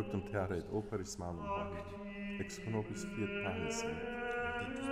Noktum terret operis malum Bohemi, ex conopis fiat panis mit. Benedictus